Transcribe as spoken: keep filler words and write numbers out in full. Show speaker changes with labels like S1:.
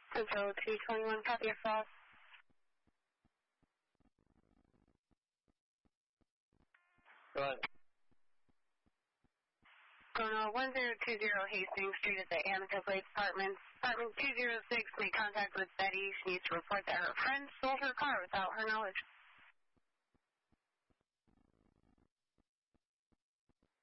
S1: Central two twenty-one, copy your frost.
S2: Go ahead.
S1: Corona one zero two zero Hastings Street at the Amethyst Lake Apartments. Apartment two zero six, make contact with Betty. She needs to report that her friend stole her car without her knowledge.